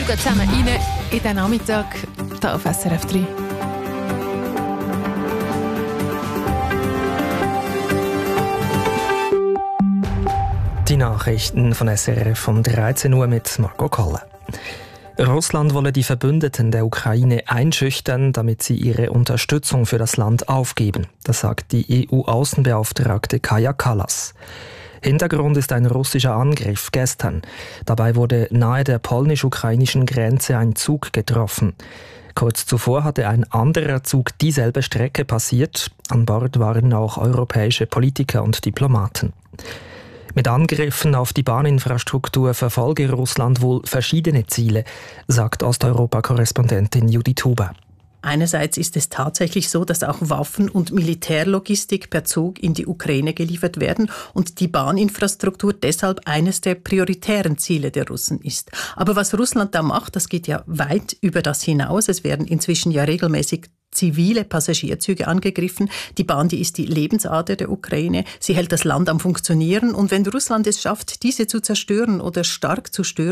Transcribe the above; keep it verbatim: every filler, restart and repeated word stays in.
schauen zusammen rein in den Nachmittag hier auf S R F drei. Die Nachrichten von S R F um dreizehn Uhr mit Marco Kolle. Russland wolle die Verbündeten der Ukraine einschüchtern, damit sie ihre Unterstützung für das Land aufgeben. Das sagt die E U-Außenbeauftragte Kaja Kallas. Hintergrund ist ein russischer Angriff gestern. Dabei wurde nahe der polnisch-ukrainischen Grenze ein Zug getroffen. Kurz zuvor hatte ein anderer Zug dieselbe Strecke passiert. An Bord waren auch europäische Politiker und Diplomaten. Mit Angriffen auf die Bahninfrastruktur verfolge Russland wohl verschiedene Ziele, sagt Osteuropa-Korrespondentin Judith Huber. Einerseits ist es tatsächlich so, dass auch Waffen- und Militärlogistik per Zug in die Ukraine geliefert werden und die Bahninfrastruktur deshalb eines der prioritären Ziele der Russen ist. Aber was Russland da macht, das geht ja weit über das hinaus. Es werden inzwischen ja regelmäßig zivile Passagierzüge angegriffen. Die Bahn, die ist die Lebensader der Ukraine. Sie hält das Land am Funktionieren. Und wenn Russland es schafft, diese zu zerstören oder stark zu stören,